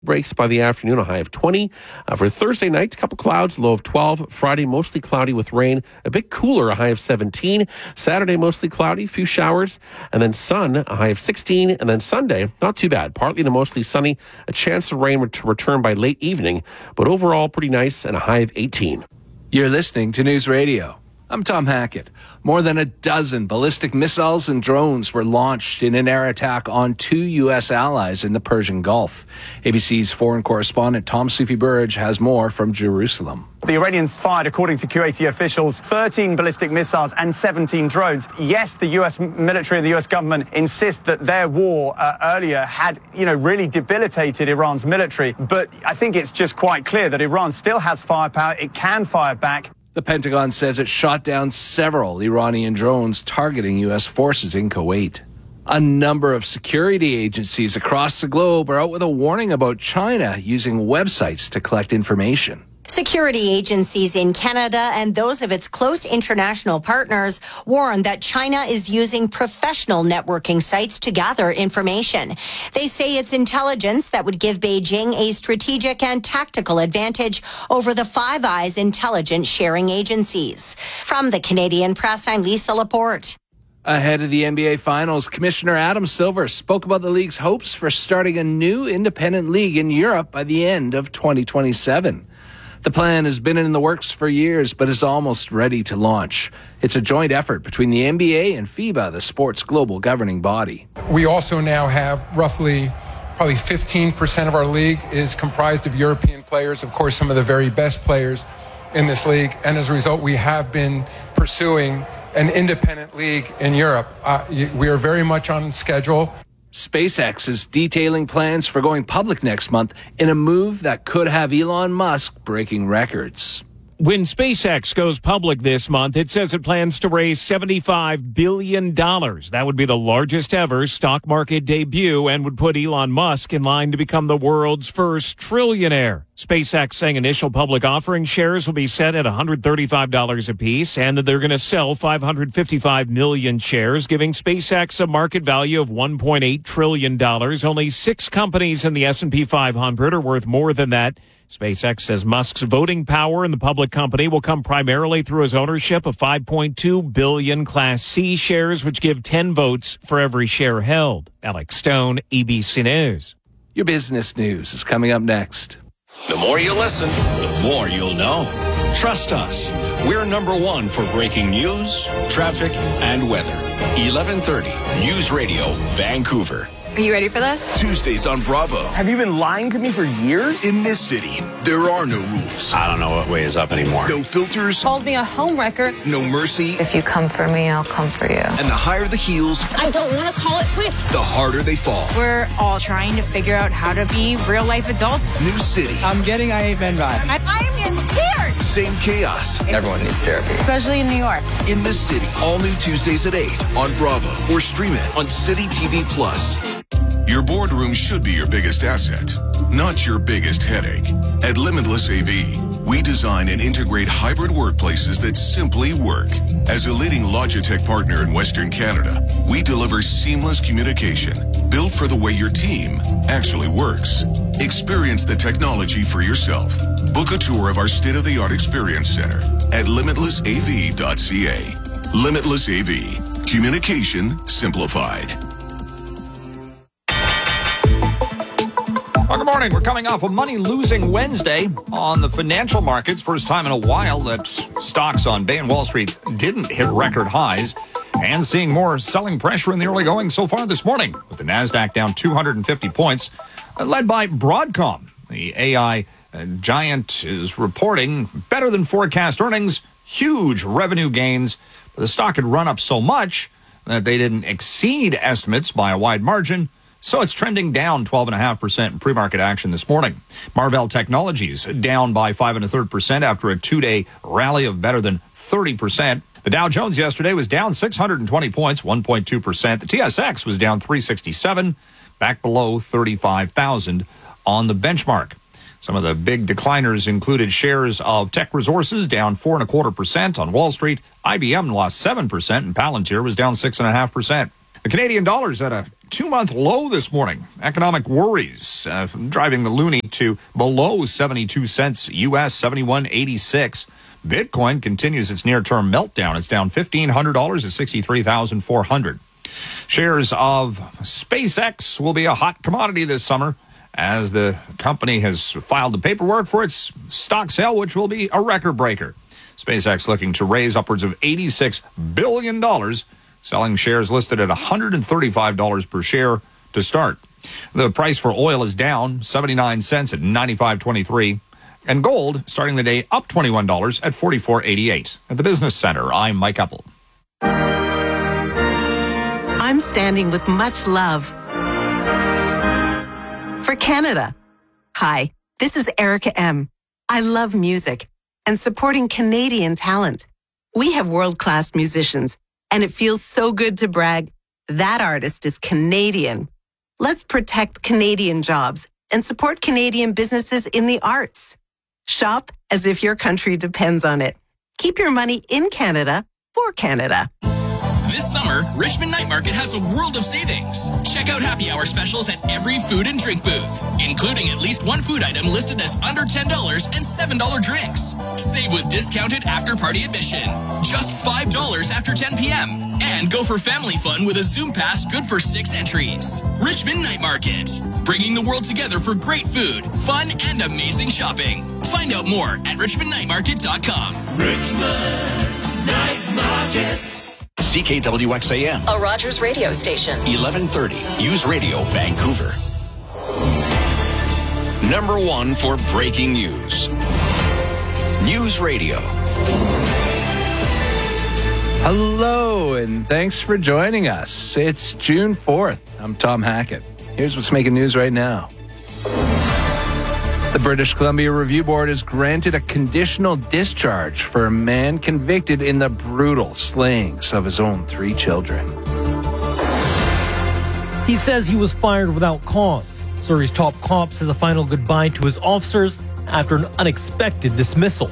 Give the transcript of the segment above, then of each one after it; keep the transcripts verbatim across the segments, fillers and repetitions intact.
Breaks by the afternoon, a high of twenty. Uh, for Thursday night, a couple clouds, low of twelve. Friday, mostly cloudy with rain, a bit cooler, a high of seventeen. Saturday, mostly cloudy, few showers, and then sun, a high of sixteen. And then Sunday, not too bad, partly to mostly sunny, a chance of rain to return by late evening, but overall pretty nice and a high of eighteen. You're listening to News Radio. I'm Tom Hackett. More than a dozen ballistic missiles and drones were launched in an air attack on two U S allies in the Persian Gulf. A B C's foreign correspondent Tom Soufi-Burge has more from Jerusalem. The Iranians fired, according to Kuwaiti officials, thirteen ballistic missiles and seventeen drones. Yes, the U S military and the U S government insist that their war uh, earlier had, you know, really debilitated Iran's military. But I think it's just quite clear that Iran still has firepower. It can fire back. The Pentagon says it shot down several Iranian drones targeting U S forces in Kuwait. A number of security agencies across the globe are out with a warning about China using websites to collect information. Security agencies in Canada and those of its close international partners warn that China is using professional networking sites to gather information. They say it's intelligence that would give Beijing a strategic and tactical advantage over the Five Eyes intelligence sharing agencies. From the Canadian Press, I'm Lisa Laporte. Ahead of the N B A Finals, Commissioner Adam Silver spoke about the league's hopes for starting a new independent league in Europe by the end of twenty twenty-seven. The plan has been in the works for years, but is almost ready to launch. It's a joint effort between the N B A and FIBA, the sport's global governing body. We also now have roughly probably fifteen percent of our league is comprised of European players, of course, some of the very best players in this league. And as a result, we have been pursuing an independent league in Europe. Uh, we are very much on schedule. SpaceX is detailing plans for going public next month in a move that could have Elon Musk breaking records. When SpaceX goes public this month, it says it plans to raise seventy-five billion dollars. That would be the largest ever stock market debut and would put Elon Musk in line to become the world's first trillionaire. SpaceX saying initial public offering shares will be set at one hundred thirty-five dollars apiece and that they're going to sell five hundred fifty-five million shares, giving SpaceX a market value of one point eight trillion dollars. Only six companies in the S and P five hundred are worth more than that. SpaceX says Musk's voting power in the public company will come primarily through his ownership of five point two billion Class C shares, which give ten votes for every share held. Alex Stone, A B C News. Your business news is coming up next. The more you listen, the more you'll know. Trust us. We're number one for breaking news, traffic, and weather. eleven thirty News Radio, Vancouver. Are you ready for this? Tuesdays on Bravo. Have you been lying to me for years? In this city, there are no rules. I don't know what way is up anymore. No filters. Called me a homewrecker. No mercy. If you come for me, I'll come for you. And the higher the heels, I don't want to call it quits. the harder they fall. We're all trying to figure out how to be real-life adults. New city. I'm getting I Ain't Been Vibe. I, I'm in tears. Same chaos. Everyone needs therapy. Especially in New York. In this city. All new Tuesdays at eight on Bravo. Or stream it on City T V Plus. Your boardroom should be your biggest asset, not your biggest headache. At Limitless A V, we design and integrate hybrid workplaces that simply work. As a leading Logitech partner in Western Canada, we deliver seamless communication built for the way your team actually works. Experience the technology for yourself. Book a tour of our state-of-the-art experience center at limitless a v dot c a. Limitless A V. Communication simplified. Well, good morning. We're coming off a money-losing Wednesday on the financial markets. First time in a while that stocks on Bay and Wall Street didn't hit record highs. And seeing more selling pressure in the early going so far this morning, with the NASDAQ down two hundred fifty points, led by Broadcom. The A I giant is reporting better than forecast earnings, huge revenue gains. The stock had run up so much that they didn't exceed estimates by a wide margin. So it's trending down twelve point five percent in pre-market action this morning. Marvell Technologies down by five and a third percent after a two-day rally of better than thirty percent. The Dow Jones yesterday was down six hundred twenty points, one point two percent. The T S X was down three sixty-seven, back below thirty-five thousand on the benchmark. Some of the big decliners included shares of Tech Resources down four and a quarter percent on Wall Street. I B M lost seven percent and Palantir was down six and a half percent. The Canadian dollar's at a two-month low this morning. Economic worries uh, driving the loonie to below seventy-two cents U S, seventy-one eighty-six. Bitcoin continues its near-term meltdown. It's down fifteen hundred dollars at sixty-three thousand four hundred dollars. Shares of SpaceX will be a hot commodity this summer as the company has filed the paperwork for its stock sale, which will be a record breaker. SpaceX looking to raise upwards of eighty-six billion dollars, selling shares listed at one hundred thirty-five dollars per share to start. The price for oil is down seventy-nine cents at ninety-five twenty-three. And gold starting the day up twenty-one dollars at forty-four eighty-eight. At the Business Center, I'm Mike Eppel. I'm standing with much love for Canada. Hi, this is Erica M. I love music and supporting Canadian talent. We have world-class musicians, and it feels so good to brag. That artist is Canadian. Let's protect Canadian jobs and support Canadian businesses in the arts. Shop as if your country depends on it. Keep your money in Canada for Canada. This summer, Richmond Night Market has a world of savings. Check out happy hour specials at every food and drink booth, including at least one food item listed as under ten dollars and seven dollars drinks. Save with discounted after-party admission, just five dollars after ten p.m. And go for family fun with a Zoom Pass good for six entries. Richmond Night Market, bringing the world together for great food, fun, and amazing shopping. Find out more at richmond night market dot com. Richmond Night Market. C K W X A M, a Rogers radio station. eleven thirty, News Radio, Vancouver. Number one for breaking news. News Radio. Hello, and thanks for joining us. It's June fourth. I'm Tom Hackett. Here's what's making news right now. The British Columbia Review Board has granted a conditional discharge for a man convicted in the brutal slayings of his own three children. He says he was fired without cause. Surrey's top cop says a final goodbye to his officers after an unexpected dismissal.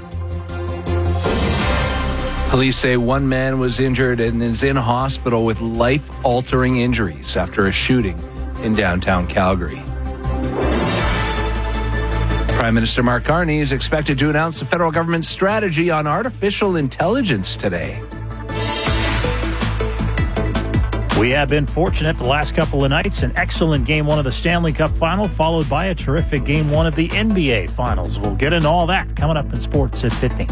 Police say one man was injured and is in hospital with life-altering injuries after a shooting in downtown Calgary. Prime Minister Mark Carney is expected to announce the federal government's strategy on artificial intelligence today. We have been fortunate the last couple of nights. An excellent Game one of the Stanley Cup Final, followed by a terrific Game one of the N B A Finals. We'll get into all that coming up in sports at fifteen.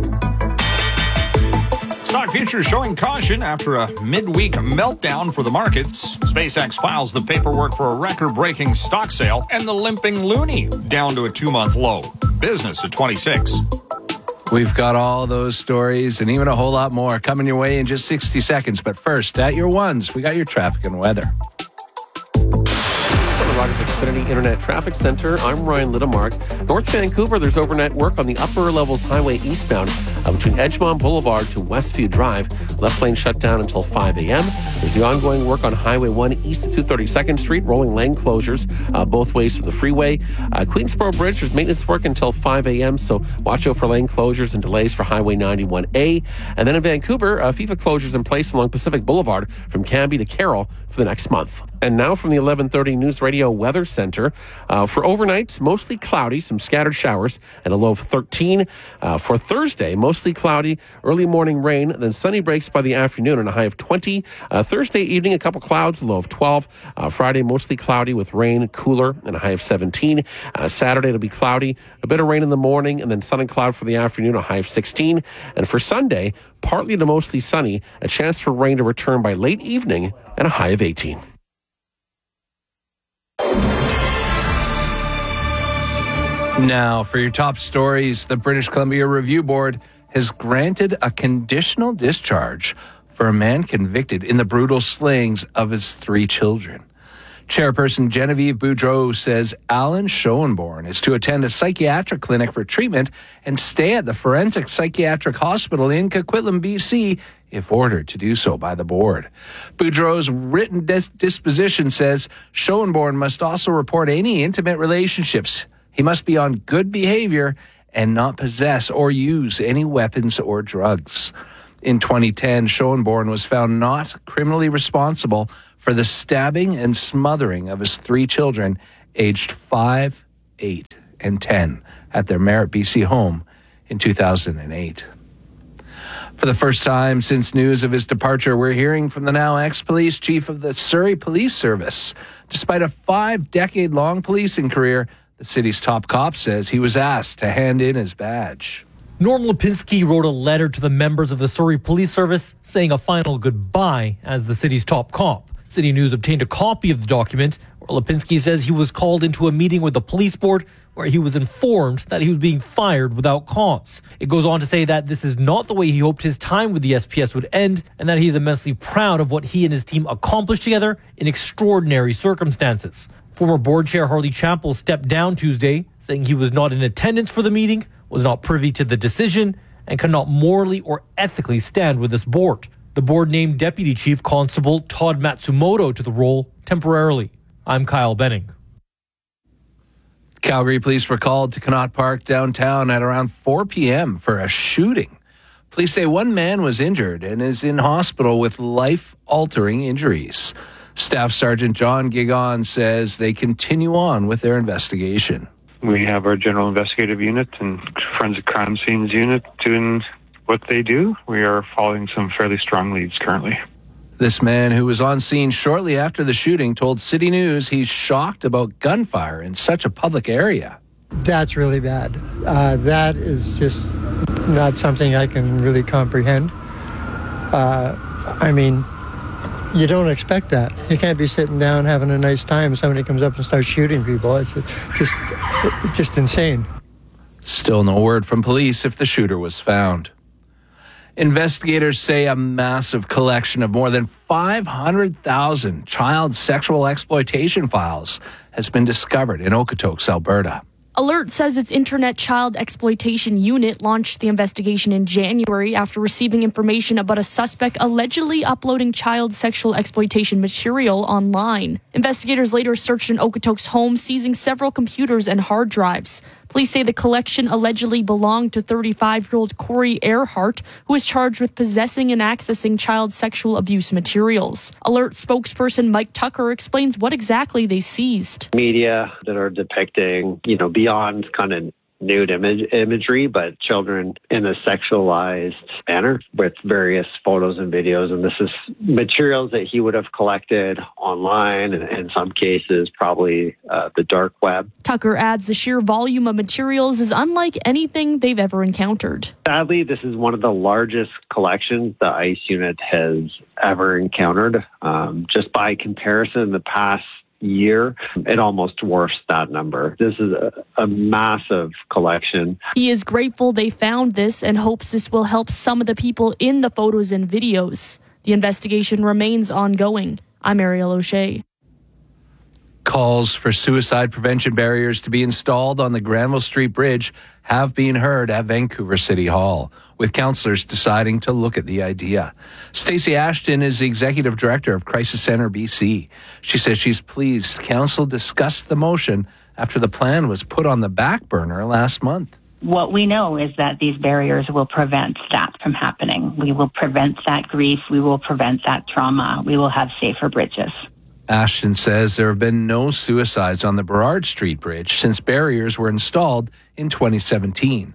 Stock futures showing caution after a midweek meltdown for the markets. SpaceX files the paperwork for a record-breaking stock sale, and the limping loonie down to a two-month low. Business at twenty-six. We've got all those stories and even a whole lot more coming your way in just sixty seconds. But first, at your ones, we got your traffic and weather. Rogers Xfinity Internet Traffic Center. I'm Ryan Littlemark. North Vancouver, there's overnight work on the upper levels highway eastbound uh, between Edgemont Boulevard to Westview Drive. Left lane shut down until five a.m. There's the ongoing work on Highway one east of two thirty-second Street, rolling lane closures uh, both ways to the freeway. Uh, Queensboro Bridge, there's maintenance work until five a.m., so watch out for lane closures and delays for Highway ninety-one A. And then in Vancouver, uh, FIFA closures in place along Pacific Boulevard from Cambie to Carroll for the next month. And now from the eleven thirty News Radio Weather Center. Uh, for overnight, mostly cloudy, some scattered showers, and a low of thirteen. Uh, for Thursday, mostly cloudy, early morning rain, then sunny breaks by the afternoon and a high of twenty. Uh, Thursday evening, a couple clouds, a low of twelve. Uh, Friday, mostly cloudy with rain, cooler, and a high of seventeen. Uh, Saturday, it'll be cloudy, a bit of rain in the morning, and then sun and cloud for the afternoon, a high of sixteen. And for Sunday, partly to mostly sunny, a chance for rain to return by late evening, and a high of eighteen. Now, for your top stories, the British Columbia Review Board has granted a conditional discharge for a man convicted in the brutal slayings of his three children. Chairperson Genevieve Boudreau says Alan Schoenborn is to attend a psychiatric clinic for treatment and stay at the Forensic Psychiatric Hospital in Coquitlam, B C, if ordered to do so by the board. Boudreau's written dis- disposition says Schoenborn must also report any intimate relationships. He must be on good behavior and not possess or use any weapons or drugs. In twenty ten, Schoenborn was found not criminally responsible for the stabbing and smothering of his three children, aged five, eight, and ten, at their Merritt, B C home in two thousand eight. For the first time since news of his departure, we're hearing from the now ex-police chief of the Surrey Police Service. Despite a five-decade-long policing career, the city's top cop says he was asked to hand in his badge. Norm Lipinski wrote a letter to the members of the Surrey Police Service saying a final goodbye as the city's top cop. City News obtained a copy of the document where Lipinski says he was called into a meeting with the police board where he was informed that he was being fired without cause. It goes on to say that this is not the way he hoped his time with the S P S would end, and that he is immensely proud of what he and his team accomplished together in extraordinary circumstances. Former board chair Harley Chappell stepped down Tuesday, saying he was not in attendance for the meeting, was not privy to the decision, and could not morally or ethically stand with this board. The board named Deputy Chief Constable Todd Matsumoto to the role temporarily. I'm Kyle Benning. Calgary police were called to Connaught Park downtown at around four p.m. for a shooting. Police say one man was injured and is in hospital with life-altering injuries. Staff Sergeant John Gigon says they continue on with their investigation. We have our general investigative unit and forensic crime scenes unit doing what they do. We are following some fairly strong leads currently. This man, who was on scene shortly after the shooting, told City News he's shocked about gunfire in such a public area. That's really bad. Uh, that is just not something I can really comprehend. Uh, I mean, you don't expect that. You can't be sitting down having a nice time and somebody comes up and starts shooting people. It's just, just insane. Still no word from police if the shooter was found. Investigators say a massive collection of more than five hundred thousand child sexual exploitation files has been discovered in Okotoks, Alberta. Alert says its Internet Child Exploitation Unit launched the investigation in January after receiving information about a suspect allegedly uploading child sexual exploitation material online. Investigators later searched an Okotoks home, seizing several computers and hard drives. Police say the collection allegedly belonged to thirty-five-year-old Corey Earhart, who is charged with possessing and accessing child sexual abuse materials. Alert spokesperson Mike Tucker explains what exactly they seized. Media that are depicting, you know, beyond kind of nude image, imagery, but children in a sexualized manner with various photos and videos. And this is materials that he would have collected online and in some cases probably uh, the dark web. Tucker adds the sheer volume of materials is unlike anything they've ever encountered. Sadly, this is one of the largest collections the ICE unit has ever encountered. Um, just by comparison, the past year, it almost dwarfs that number. This is a, a massive collection. He is grateful they found this and hopes this will help some of the people in the photos and videos. The investigation remains ongoing. I'm Ariel O'Shea. Calls for suicide prevention barriers to be installed on the Granville Street Bridge have been heard at Vancouver City Hall, with councillors deciding to look at the idea. Stacey Ashton is the Executive Director of Crisis Centre B C. She says she's pleased council discussed the motion after the plan was put on the back burner last month. What we know is that these barriers will prevent that from happening. We will prevent that grief. We will prevent that trauma. We will have safer bridges. Ashton says there have been no suicides on the Burrard Street Bridge since barriers were installed in twenty seventeen.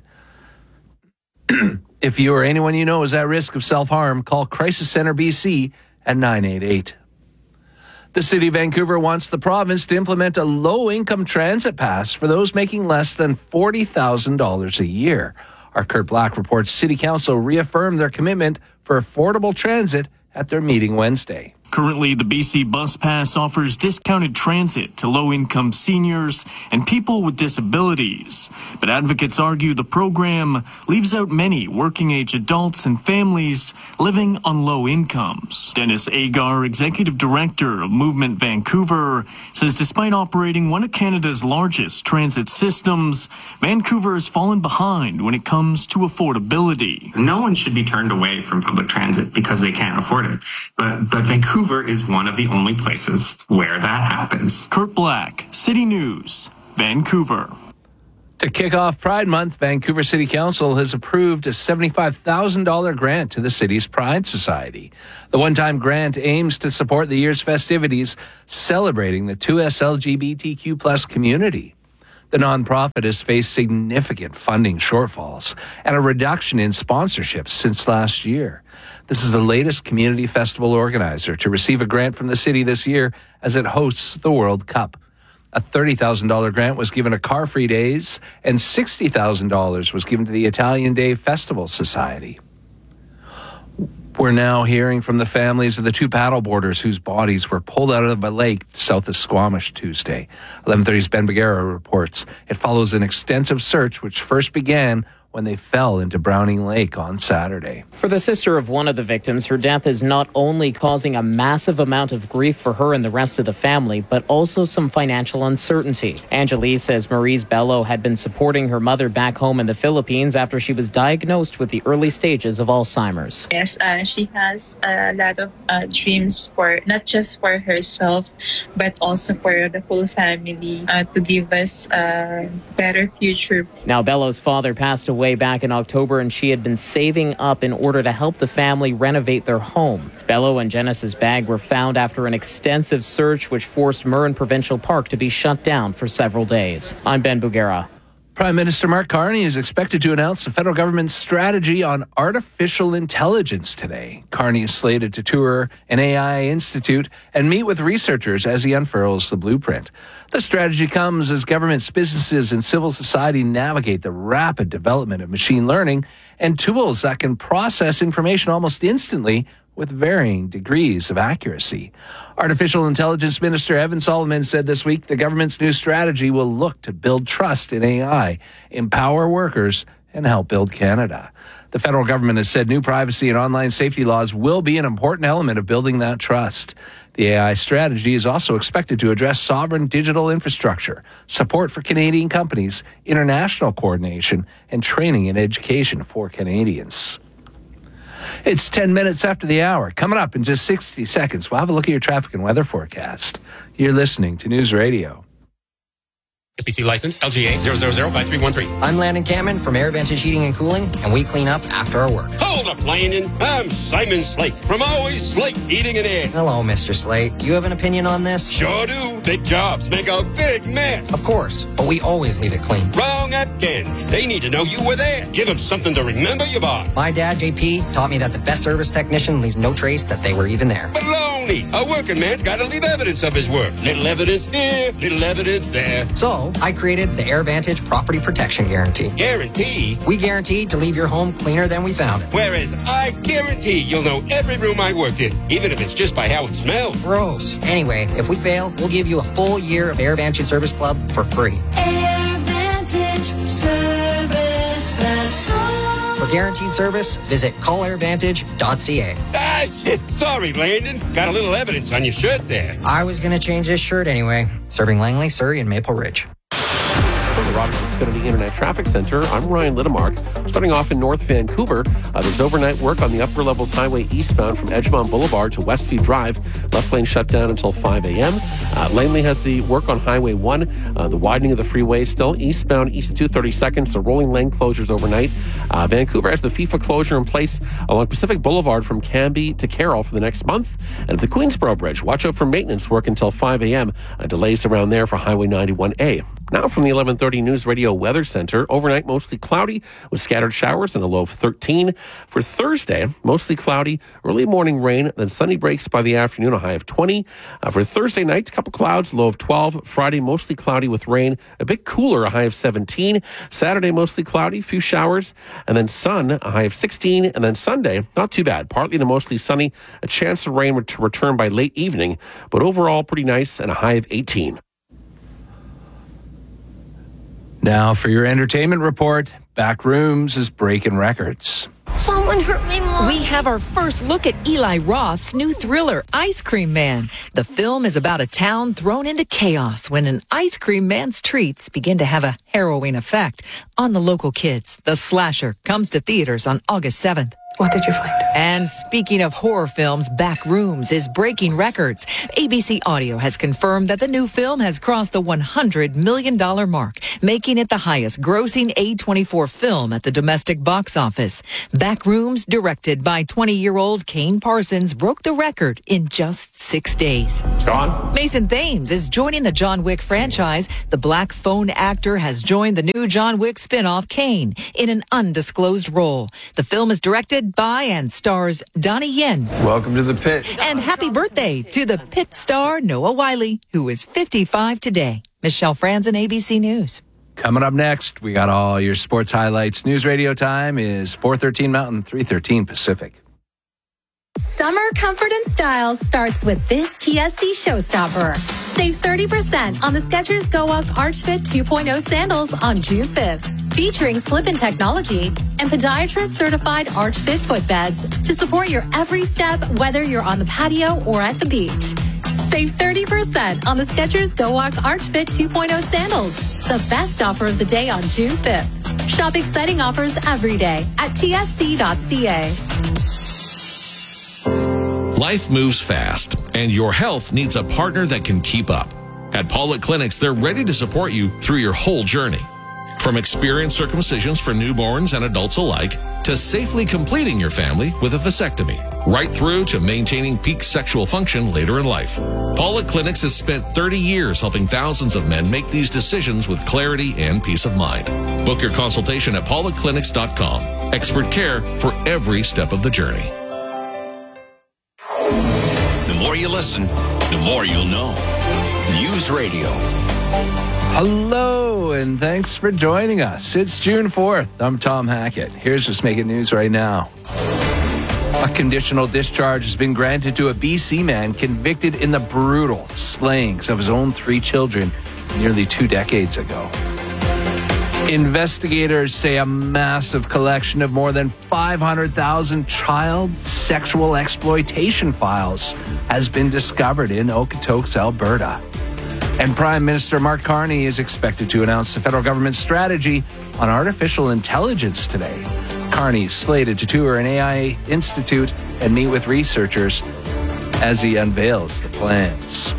If you or anyone you know is at risk of self-harm, call Crisis Centre B C at nine eight eight. The City of Vancouver wants the province to implement a low-income transit pass for those making less than forty thousand dollars a year. Our Kurt Black reports City Council reaffirmed their commitment for affordable transit at their meeting Wednesday. Currently, the B C Bus Pass offers discounted transit to low-income seniors and people with disabilities. But advocates argue the program leaves out many working-age adults and families living on low incomes. Dennis Agar, Executive Director of Movement Vancouver, says despite operating one of Canada's largest transit systems, Vancouver has fallen behind when it comes to affordability. No one should be turned away from public transit because they can't afford it. But, but Vancouver is one of the only places where that happens. Kurt Black, City News, Vancouver. To kick off Pride Month, Vancouver City Council has approved a seventy-five thousand dollars grant to the city's Pride Society. The one-time grant aims to support the year's festivities celebrating the two S L G B T Q plus community. The nonprofit has faced significant funding shortfalls and a reduction in sponsorships since last year. This is the latest community festival organizer to receive a grant from the city this year as it hosts the World Cup. A thirty thousand dollars grant was given to Car Free Days, and sixty thousand dollars was given to the Italian Day Festival Society. We're now hearing from the families of the two paddleboarders whose bodies were pulled out of a lake south of Squamish Tuesday. eleven thirty's Ben Bagera reports it follows an extensive search which first began when they fell into Browning Lake on Saturday. For the sister of one of the victims, her death is not only causing a massive amount of grief for her and the rest of the family, but also some financial uncertainty. Angelie says Maurice Bello had been supporting her mother back home in the Philippines after she was diagnosed with the early stages of Alzheimer's. Yes, uh, she has a lot of uh, dreams for not just for herself, but also for the whole family uh, to give us a better future. Now, Bello's father passed away back in October, and she had been saving up in order to help the family renovate their home. Bello and Genesis' bag were found after an extensive search which forced Murren Provincial Park to be shut down for several days. I'm Ben Bugera. Prime Minister Mark Carney is expected to announce the federal government's strategy on artificial intelligence today. Carney is slated to tour an A I institute and meet with researchers as he unfurls the blueprint. The strategy comes as governments, businesses, and civil society navigate the rapid development of machine learning and tools that can process information almost instantly with varying degrees of accuracy. Artificial Intelligence Minister Evan Solomon said this week the government's new strategy will look to build trust in A I, empower workers, and help build Canada. The federal government has said new privacy and online safety laws will be an important element of building that trust. The A I strategy is also expected to address sovereign digital infrastructure, support for Canadian companies, international coordination, and training and education for Canadians. It's ten minutes after the hour. Coming up in just sixty seconds, we'll have a look at your traffic and weather forecast. You're listening to News Radio. S B C license L G A zero zero zero by three one three. I'm Landon Cameron from AirVantage Heating and Cooling, and we clean up after our work. Hold up, Landon. I'm Simon Slate from Always Slate Heating and Air. Hello, Mister Slate. You have an opinion on this? Sure do. Big jobs make a big mess. Of course, but we always leave it clean. Wrong again. They need to know you were there. Give them something to remember you bought. My dad, J P, taught me that the best service technician leaves no trace that they were even there. Baloney. A working man's got to leave evidence of his work. Little evidence here, little evidence there. So, I created the AirVantage Property Protection Guarantee. Guarantee? We guarantee to leave your home cleaner than we found it. Whereas I guarantee you'll know every room I worked in, even if it's just by how it smells. Gross. Anyway, if we fail, we'll give you a full year of AirVantage Service Club for free. AirVantage Service, that's all. For guaranteed service, visit call air vantage dot c a. Ah, shit. Sorry, Landon. Got a little evidence on your shirt there. I was going to change this shirt anyway. Serving Langley, Surrey, and Maple Ridge. From the Robertson Xfinity Internet Traffic Center, I'm Ryan Littemark. Starting off in North Vancouver, uh, there's overnight work on the Upper Levels Highway eastbound from Edgemont Boulevard to Westview Drive. Left lane shut down until five a.m. Uh, Langley has the work on Highway one. Uh, the widening of the freeway still eastbound east two thirty-second, so rolling lane closures overnight. Uh, Vancouver has the FIFA closure in place along Pacific Boulevard from Cambie to Carroll for the next month. And at the Queensboro Bridge, watch out for maintenance work until five a.m. Uh, delays around there for Highway ninety-one A. Now from the eleven thirty News Radio Weather Center, overnight mostly cloudy with scattered showers and a low of thirteen. For Thursday, mostly cloudy, early morning rain, then sunny breaks by the afternoon, a high of twenty. Uh, for Thursday night, a couple clouds, low of twelve. Friday, mostly cloudy with rain, a bit cooler, a high of seventeen. Saturday, mostly cloudy, few showers, and then sun, a high of sixteen. And then Sunday, not too bad, partly to mostly sunny, a chance of rain to return by late evening, but overall pretty nice and a high of eighteen. Now for your entertainment report, Backrooms is breaking records. Someone hurt my mom. We have our first look at Eli Roth's new thriller, Ice Cream Man. The film is about a town thrown into chaos when an ice cream man's treats begin to have a harrowing effect on the local kids. The slasher comes to theaters on August seventh. What did you find? And speaking of horror films, Backrooms is breaking records. A B C Audio has confirmed that the new film has crossed the one hundred million dollars mark, making it the highest grossing A twenty-four film at the domestic box office. Backrooms, directed by twenty-year-old Kane Parsons, broke the record in just six days. John? Mason Thames is joining the John Wick franchise. The Black Phone actor has joined the new John Wick spin-off Kane in an undisclosed role. The film is directed by and stars Donnie Yen. Welcome to the pit. And happy birthday to the pit star Noah Wiley, who is fifty-five today. Michelle Franzen, A B C News. Coming up next, we got all your sports highlights. News radio time is four thirteen Mountain, three thirteen Pacific. Summer comfort and style starts with this T S C showstopper. Save thirty percent on the Skechers Go Walk Arch Fit two point oh sandals on June fifth. Featuring slip-in technology and podiatrist certified Arch Fit footbeds to support your every step, whether you're on the patio or at the beach. Save thirty percent on the Skechers Go Walk Arch Fit two point oh sandals. The best offer of the day on June fifth. Shop exciting offers every day at T S C dot C A. Life moves fast, and your health needs a partner that can keep up. At Paulette Clinics, they're ready to support you through your whole journey. From experienced circumcisions for newborns and adults alike, to safely completing your family with a vasectomy, right through to maintaining peak sexual function later in life. Paulette Clinics has spent thirty years helping thousands of men make these decisions with clarity and peace of mind. Book your consultation at paulette clinics dot com. Expert care for every step of the journey. The more you listen, the more you'll know. News Radio. Hello, and thanks for joining us. It's June fourth. I'm Tom Hackett. Here's what's making news right now. A conditional discharge has been granted to a B C man convicted in the brutal slayings of his own three children nearly two decades ago. Investigators say a massive collection of more than five hundred thousand child sexual exploitation files has been discovered in Okotoks, Alberta. And Prime Minister Mark Carney is expected to announce the federal government's strategy on artificial intelligence today. Carney is slated to tour an A I institute and meet with researchers as he unveils the plans.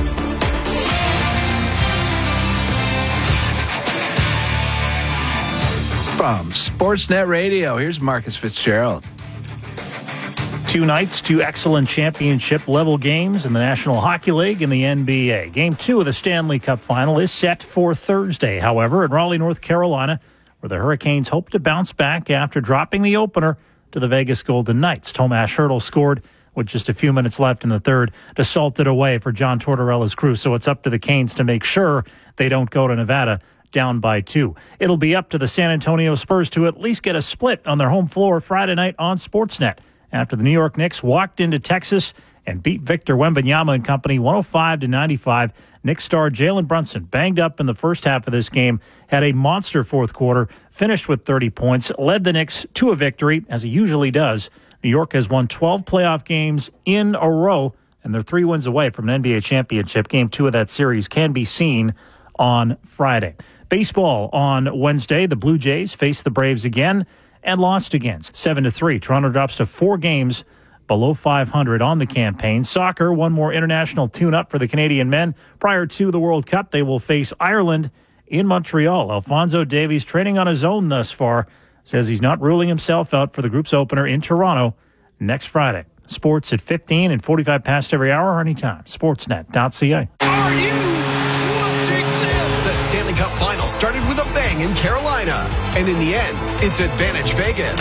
From Sportsnet Radio, here's Marcus Fitzgerald. Two nights, two excellent championship-level games in the National Hockey League and the N B A. Game two of the Stanley Cup Final is set for Thursday, however, in Raleigh, North Carolina, where the Hurricanes hope to bounce back after dropping the opener to the Vegas Golden Knights. Tomas Hertl scored with just a few minutes left in the third to salt it away for John Tortorella's crew, so it's up to the Canes to make sure they don't go to Nevada down by two. It'll be up to the San Antonio Spurs to at least get a split on their home floor Friday night on Sportsnet, after the New York Knicks walked into Texas and beat Victor Wembanyama and company one oh five to ninety-five. Knicks star Jalen Brunson, banged up in the first half of this game, had a monster fourth quarter, finished with thirty points, led the Knicks to a victory, as he usually does. New York has won twelve playoff games in a row, and they're three wins away from an N B A championship. Game two of that series can be seen on Friday. Baseball on Wednesday, the Blue Jays face the Braves again and lost again, seven to three. Toronto drops to four games below five hundred on the campaign. Soccer, one more international tune-up for the Canadian men. Prior to the World Cup, they will face Ireland in Montreal. Alphonso Davies, training on his own thus far, says he's not ruling himself out for the group's opener in Toronto next Friday. Sports at fifteen and forty-five past every hour or anytime. Sportsnet dot C A. Are you watching this? The Stanley Cup Final started with a bang in Carolina. And in the end, it's Advantage Vegas.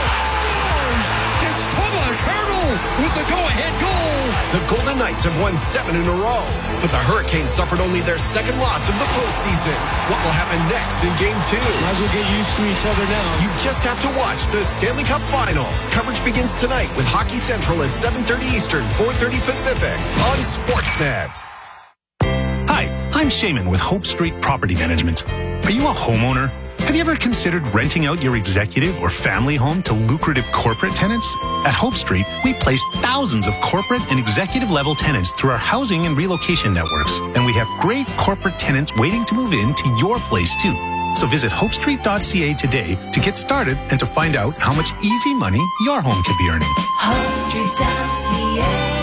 It's Tomas Hertl with the go-ahead goal. The Golden Knights have won seven in a row, but the Hurricanes suffered only their second loss of the postseason. What will happen next in Game two? Might as well get used to each other now. You just have to watch the Stanley Cup Final. Coverage begins tonight with Hockey Central at seven thirty Eastern, four thirty Pacific on Sportsnet. Hi, I'm Shaman with Hope Street Property Management. Are you a homeowner? Have you ever considered renting out your executive or family home to lucrative corporate tenants? At Hope Street, we place thousands of corporate and executive level tenants through our housing and relocation networks. And we have great corporate tenants waiting to move in to your place too. So visit hope street dot c a today to get started and to find out how much easy money your home could be earning. hope street dot c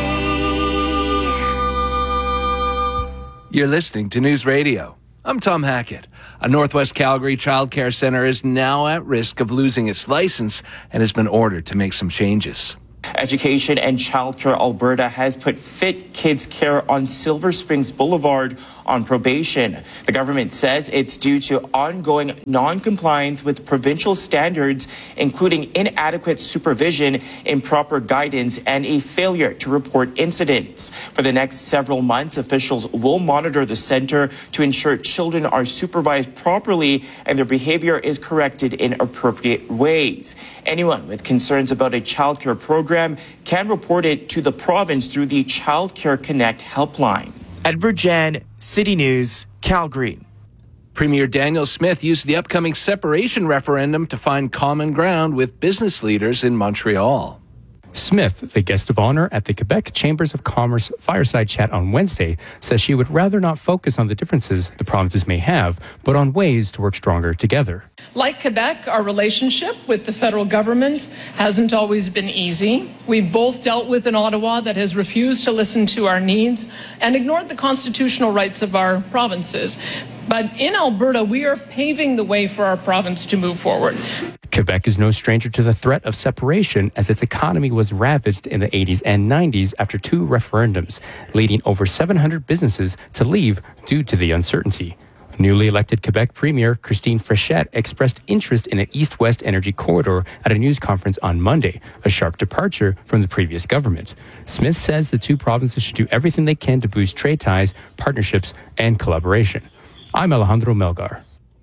a. You're listening to News Radio. I'm Tom Hackett. A Northwest Calgary childcare center is now at risk of losing its license and has been ordered to make some changes. Education and Childcare Alberta has put Fit Kids Care on Silver Springs Boulevard on probation. The government says it's due to ongoing non-compliance with provincial standards, including inadequate supervision, improper guidance, and a failure to report incidents. For the next several months, officials will monitor the center to ensure children are supervised properly and their behavior is corrected in appropriate ways. Anyone with concerns about a childcare program can report it to the province through the Child Care Connect helpline. Edward Jan, City News, Calgary. Premier Daniel Smith used the upcoming separation referendum to find common ground with business leaders in Montreal. Smith, the guest of honor at the Quebec Chambers of Commerce Fireside Chat on Wednesday, says she would rather not focus on the differences the provinces may have, but on ways to work stronger together. Like Quebec, our relationship with the federal government hasn't always been easy. We've both dealt with an Ottawa that has refused to listen to our needs and ignored the constitutional rights of our provinces. But in Alberta, we are paving the way for our province to move forward. Quebec is no stranger to the threat of separation, as its economy was ravaged in the eighties and nineties after two referendums, leading over seven hundred businesses to leave due to the uncertainty. Newly elected Quebec Premier Christine Fréchette expressed interest in an east-west energy corridor at a news conference on Monday, a sharp departure from the previous government. Smith says the two provinces should do everything they can to boost trade ties, partnerships, and collaboration. I'm Alejandro Melgar.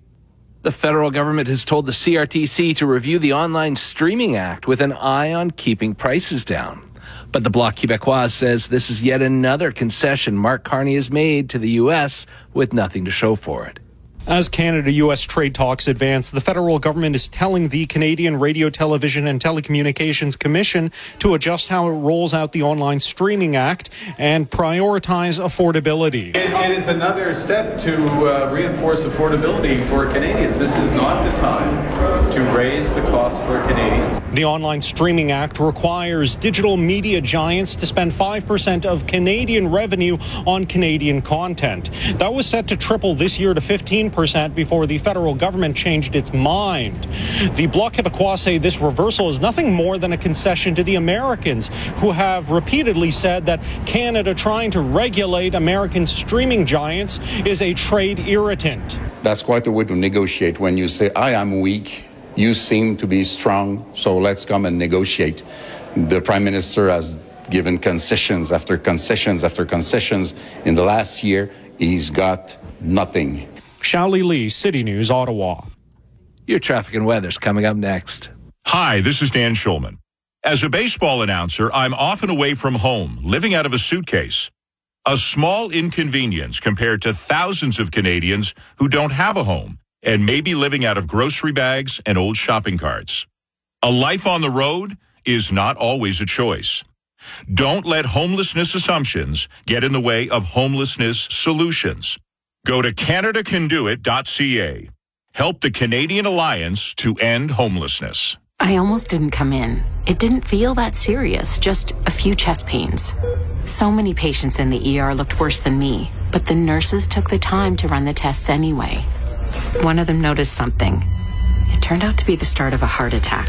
The federal government has told the C R T C to review the Online Streaming Act with an eye on keeping prices down. But the Bloc Québécois says this is yet another concession Mark Carney has made to the U S with nothing to show for it. As Canada-U S trade talks advance, the federal government is telling the Canadian Radio, Television and Telecommunications Commission to adjust how it rolls out the Online Streaming Act and prioritize affordability. It, it is another step to uh, reinforce affordability for Canadians. This is not the time to raise the cost for Canadians. The Online Streaming Act requires digital media giants to spend five percent of Canadian revenue on Canadian content. That was set to triple this year to fifteen percent before the federal government changed its mind. The Bloc Québécois say this reversal is nothing more than a concession to the Americans, who have repeatedly said that Canada trying to regulate American streaming giants is a trade irritant. That's quite a way to negotiate when you say, I am weak, you seem to be strong, so let's come and negotiate. The Prime Minister has given concessions after concessions after concessions. In the last year, he's got nothing. Shaoli Lee, City News, Ottawa. Your traffic and weather's coming up next. Hi, this is Dan Schulman. As a baseball announcer, I'm often away from home, living out of a suitcase. A small inconvenience compared to thousands of Canadians who don't have a home and may be living out of grocery bags and old shopping carts. A life on the road is not always a choice. Don't let homelessness assumptions get in the way of homelessness solutions. Go to Canada Can Do It dot c a. Help the Canadian Alliance to End Homelessness. I almost didn't come in. It didn't feel that serious, just a few chest pains. So many patients in the E R looked worse than me, but the nurses took the time to run the tests anyway. One of them noticed something. It turned out to be the start of a heart attack.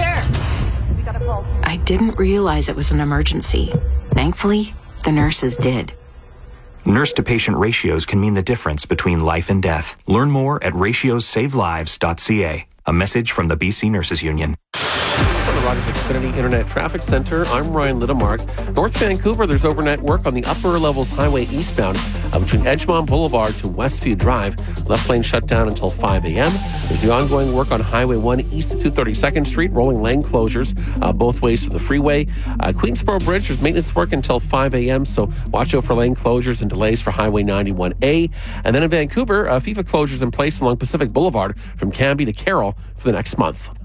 Clear! We got a pulse. I didn't realize it was an emergency. Thankfully, the nurses did. Nurse-to-patient ratios can mean the difference between life and death. Learn more at ratios save lives dot c a. A message from the B C Nurses Union. From the Rogers Xfinity Internet Traffic Center, I'm Ryan Littamark. North Vancouver, there's overnight work on the upper levels highway eastbound uh, between Edgemont Boulevard to Westview Drive. Left lane shut down until five a.m. There's the ongoing work on Highway one east of two hundred thirty-second Street, rolling lane closures uh, both ways to the freeway. Uh, Queensboro Bridge, there's maintenance work until five a.m., so watch out for lane closures and delays for Highway ninety-one A. And then in Vancouver, uh, FIFA closures in place along Pacific Boulevard from Cambie to Carroll for the next month.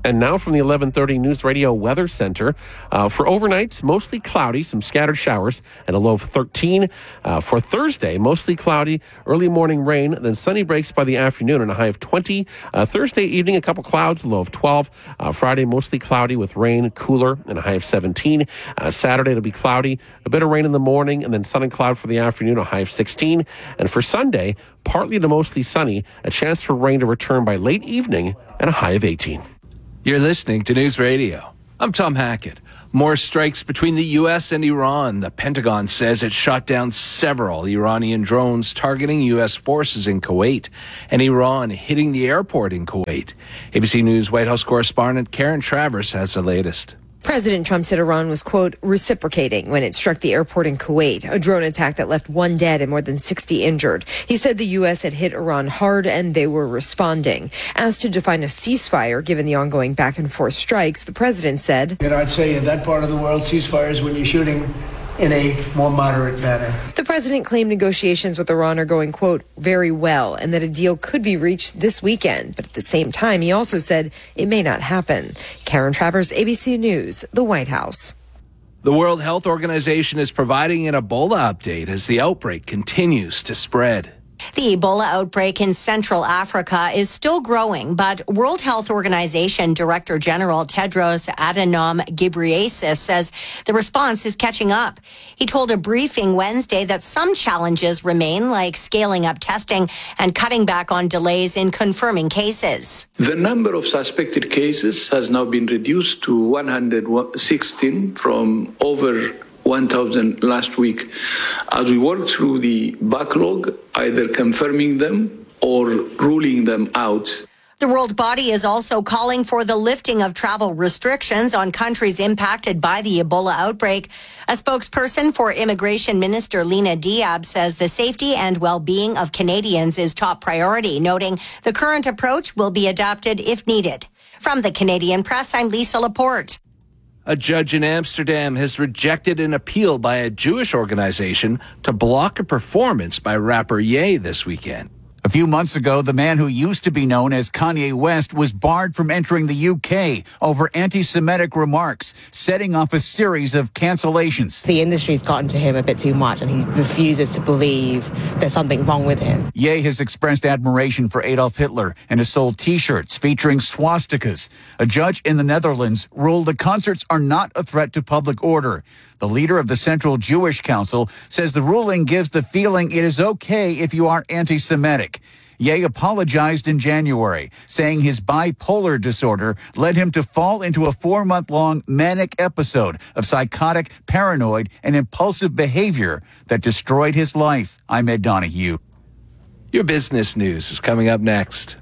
And now from the eleven thirty News Radio Weather Center. Uh, for overnight, mostly cloudy, some scattered showers, and a low of thirteen. Uh, for Thursday, mostly cloudy, early morning rain, then sunny breaks by the afternoon and a high of twenty. Uh, Thursday evening, a couple clouds, a low of twelve. Uh, Friday, mostly cloudy with rain, cooler, and a high of seventeen. Uh, Saturday, it'll be cloudy, a bit of rain in the morning, and then sun and cloud for the afternoon, a high of sixteen. And for Sunday, partly to mostly sunny, a chance for rain to return by late evening, and a high of eighteen. You're listening to News Radio. I'm Tom Hackett. More strikes between the U S and Iran. The Pentagon says it shot down several Iranian drones targeting U S forces in Kuwait, and Iran hitting the airport in Kuwait. A B C News White House correspondent Karen Travers has the latest. President Trump said Iran was, quote, reciprocating when it struck the airport in Kuwait, a drone attack that left one dead and more than sixty injured. He said the U S had hit Iran hard and they were responding. Asked to define a ceasefire given the ongoing back and forth strikes, the president said, You know, I'd say in that part of the world, ceasefires when you're shooting in a more moderate manner. The president claimed negotiations with Iran are going, quote, very well, and that a deal could be reached this weekend. But at the same time, he also said it may not happen. Karen Travers, A B C News, the White House. The World Health Organization is providing an Ebola update as the outbreak continues to spread. The Ebola outbreak in Central Africa is still growing, but World Health Organization Director General Tedros Adhanom Ghebreyesus says the response is catching up. He told a briefing Wednesday that some challenges remain, like scaling up testing and cutting back on delays in confirming cases. The number of suspected cases has now been reduced to one hundred sixteen from over one thousand last week. As we work through the backlog, either confirming them or ruling them out. The world body is also calling for the lifting of travel restrictions on countries impacted by the Ebola outbreak. A spokesperson for Immigration Minister Lena Diab says the safety and well-being of Canadians is top priority, noting the current approach will be adapted if needed. From the Canadian Press, I'm Lisa Laporte. A judge in Amsterdam has rejected an appeal by a Jewish organization to block a performance by rapper Ye this weekend. A few months ago, the man who used to be known as Kanye West was barred from entering the U K over anti-Semitic remarks, setting off a series of cancellations. The industry's gotten to him a bit too much, and he refuses to believe there's something wrong with him. Ye has expressed admiration for Adolf Hitler and has sold T-shirts featuring swastikas. A judge in the Netherlands ruled the concerts are not a threat to public order. The leader of the Central Jewish Council says the ruling gives the feeling it is okay if you are anti-Semitic. Ye apologized in January, saying his bipolar disorder led him to fall into a four-month-long manic episode of psychotic, paranoid, and impulsive behavior that destroyed his life. I'm Ed Donahue. Your business news is coming up next.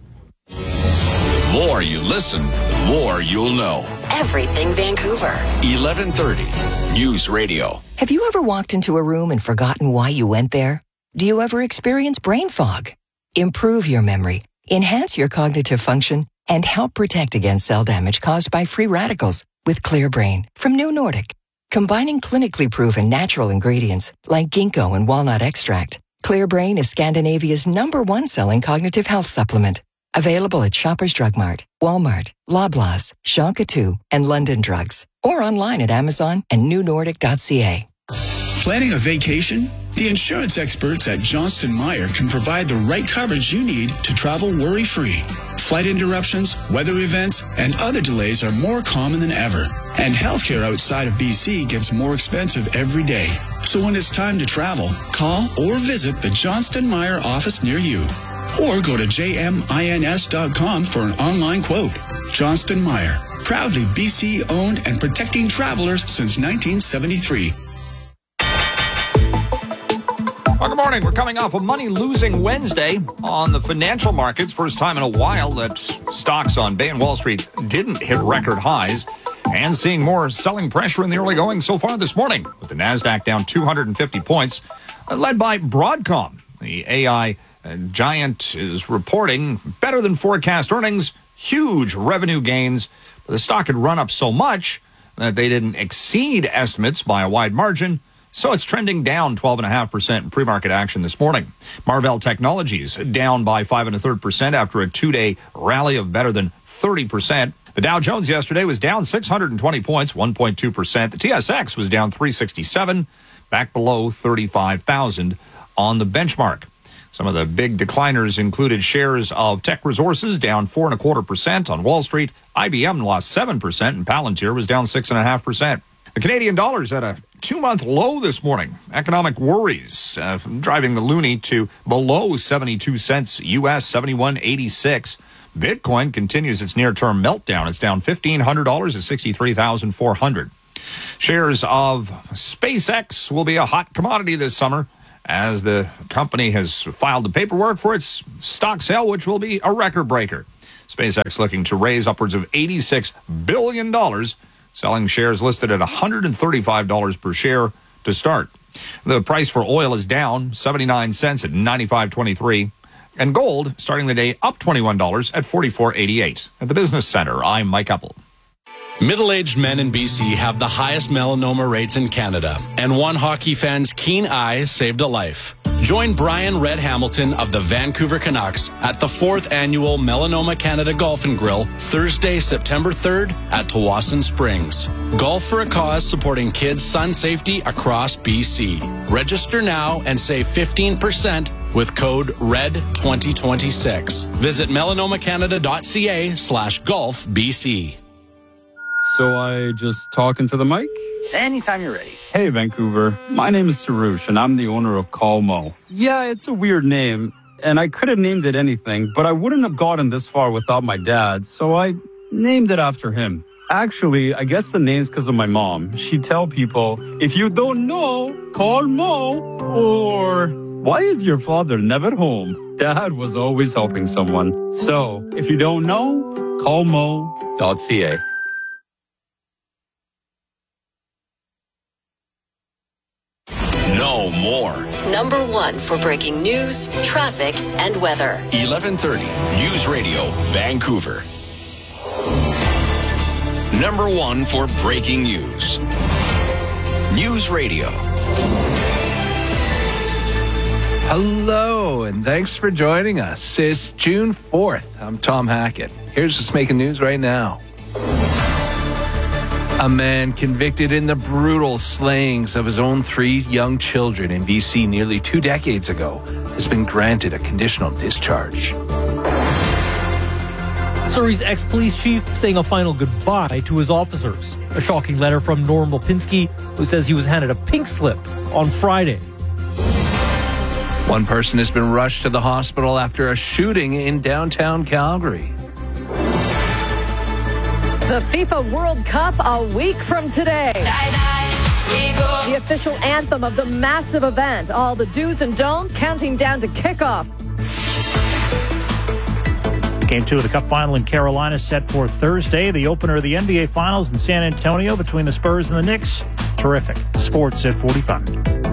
The more you listen, the more you'll know. Everything Vancouver. eleven thirty News Radio. Have you ever walked into a room and forgotten why you went there? Do you ever experience brain fog? Improve your memory, enhance your cognitive function, and help protect against cell damage caused by free radicals with Clear Brain from New Nordic. Combining clinically proven natural ingredients like ginkgo and walnut extract, Clear Brain is Scandinavia's number one selling cognitive health supplement. Available at Shoppers Drug Mart, Walmart, Loblaws, Jean Coutu, and London Drugs. Or online at Amazon and new nordic dot c a. Planning a vacation? The insurance experts at Johnston Meyer can provide the right coverage you need to travel worry-free. Flight interruptions, weather events, and other delays are more common than ever. And healthcare outside of B C gets more expensive every day. So when it's time to travel, call or visit the Johnston Meyer office near you. Or go to j m ins dot com for an online quote. Johnston Meyer, proudly B C-owned and protecting travelers since nineteen seventy-three. Well, good morning. We're coming off a money-losing Wednesday on the financial markets. First time in a while that stocks on Bay and Wall Street didn't hit record highs. And seeing more selling pressure in the early going so far this morning, with the NASDAQ down two hundred fifty points, led by Broadcom. The A I giant is reporting better than forecast earnings, huge revenue gains. The stock had run up so much that they didn't exceed estimates by a wide margin. So it's trending down twelve point five percent in pre-market action this morning. Marvell Technologies down by five and a third percent after a two-day rally of better than thirty percent. The Dow Jones yesterday was down six hundred twenty points, one point two percent. The T S X was down three sixty-seven, back below thirty-five thousand on the benchmark. Some of the big decliners included shares of Tech Resources down four and a quarter percent on Wall Street. I B M lost seven percent, and Palantir was down six and a half percent. The Canadian dollar's at a two-month low this morning. Economic worries uh, driving the loonie to below seventy-two cents U S, seventy-one eighty-six. Bitcoin continues its near-term meltdown. It's down fifteen hundred dollars at sixty-three thousand four hundred dollars. Shares of SpaceX will be a hot commodity this summer, as the company has filed the paperwork for its stock sale, which will be a record breaker. SpaceX looking to raise upwards of eighty-six billion dollars, selling shares listed at one hundred thirty-five dollars per share to start. The price for oil is down seventy-nine cents at ninety-five twenty-three. And gold starting the day up twenty-one dollars at forty-four eighty-eight. At the Business Center, I'm Mike Eppel. Middle-aged men in B C have the highest melanoma rates in Canada, and one hockey fan's keen eye saved a life. Join Brian Red Hamilton of the Vancouver Canucks at the fourth Annual Melanoma Canada Golf and Grill, Thursday, September third at Tawasin Springs. Golf for a cause supporting kids' sun safety across B C. Register now and save fifteen percent with code R E D twenty twenty-six. Visit melanomacanada.ca slash golf BC. So I just talk into the mic? Anytime you're ready. Hey, Vancouver. My name is Sarush, and I'm the owner of Calmo. Yeah, it's a weird name, and I could have named it anything, but I wouldn't have gotten this far without my dad, so I named it after him. Actually, I guess the name's because of my mom. She'd tell people, if you don't know, call Mo, or why is your father never home? Dad was always helping someone. So, if you don't know, call mo dot c a. Know more. Number one for breaking news, traffic, and weather. eleven thirty News Radio, Vancouver. Number one for breaking news. News Radio. Hello, and thanks for joining us. It's June fourth. I'm Tom Hackett. Here's what's making news right now. A man convicted in the brutal slayings of his own three young children in B C nearly two decades ago has been granted a conditional discharge. Surrey's ex-police chief saying a final goodbye to his officers. A shocking letter from Norm Lipinski, who says he was handed a pink slip on Friday. One person has been rushed to the hospital after a shooting in downtown Calgary. The FIFA World Cup a week from today. The official anthem of the massive event. All the do's and don'ts counting down to kickoff. Game two of the Cup final in Carolina set for Thursday. The opener of the N B A Finals in San Antonio between the Spurs and the Knicks. Terrific. Sports at forty-five.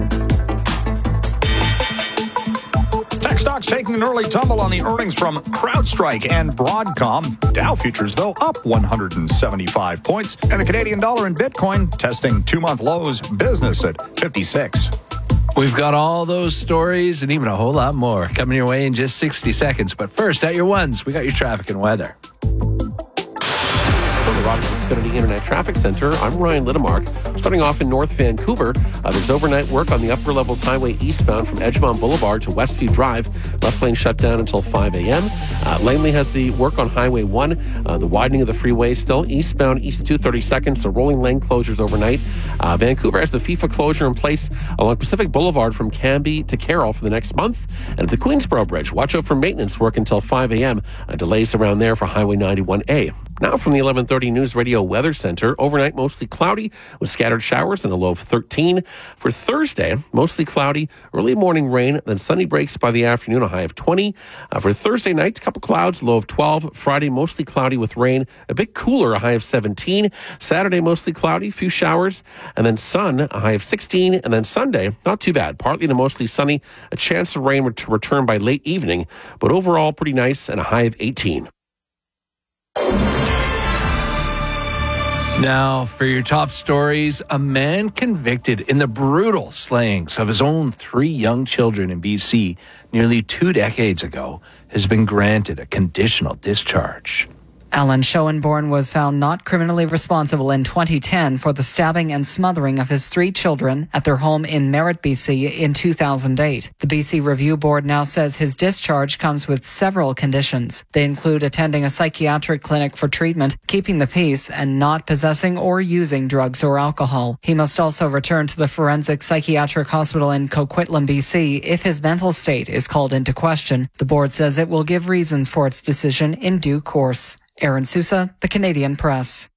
Tech stocks taking an early tumble on the earnings from CrowdStrike and Broadcom. Dow futures, though, up one hundred seventy-five points. And the Canadian dollar and Bitcoin testing two-month lows. Business at fifty-six. We've got all those stories and even a whole lot more coming your way in just sixty seconds. But first, at your ones, we got your traffic and weather. From the Rogers Xfinity Internet Traffic Center, I'm Ryan Littemark. Starting off in North Vancouver, uh, there's overnight work on the upper levels highway eastbound from Edgemont Boulevard to Westview Drive. Left lane shut down until five a.m. Uh, Langley has the work on Highway one. Uh, the widening of the freeway still eastbound east two thirty-second, so rolling lane closures overnight. Uh, Vancouver has the FIFA closure in place along Pacific Boulevard from Cambie to Carroll for the next month. And at the Queensboro Bridge, watch out for maintenance work until five a.m. Uh, delays around there for Highway ninety-one A. Now from the eleven thirty News Radio Weather Center, overnight mostly cloudy with scattered showers and a low of thirteen. For Thursday, mostly cloudy, early morning rain, then sunny breaks by the afternoon, a high of twenty. Uh, for Thursday night, a couple clouds, low of twelve. Friday, mostly cloudy with rain, a bit cooler, a high of seventeen. Saturday, mostly cloudy, few showers, and then sun, a high of sixteen. And then Sunday, not too bad, partly to mostly sunny, a chance of rain to return by late evening, but overall pretty nice and a high of eighteen. Now, for your top stories, a man convicted in the brutal slayings of his own three young children in B C nearly two decades ago has been granted a conditional discharge. Alan Schoenborn was found not criminally responsible in twenty ten for the stabbing and smothering of his three children at their home in Merritt, B C in two thousand eight. The B C Review Board now says his discharge comes with several conditions. They include attending a psychiatric clinic for treatment, keeping the peace, and not possessing or using drugs or alcohol. He must also return to the Forensic Psychiatric Hospital in Coquitlam, B C if his mental state is called into question. The board says it will give reasons for its decision in due course. Aaron Sousa, The Canadian Press.